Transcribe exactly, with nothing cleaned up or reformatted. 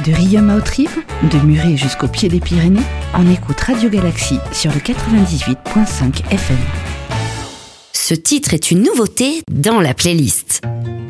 De Riom à Haute-Rive, de Muret jusqu'au pied des Pyrénées, on écoute Radio Galaxie sur le quatre-vingt-dix-huit virgule cinq F M. Ce titre est une nouveauté dans la playlist.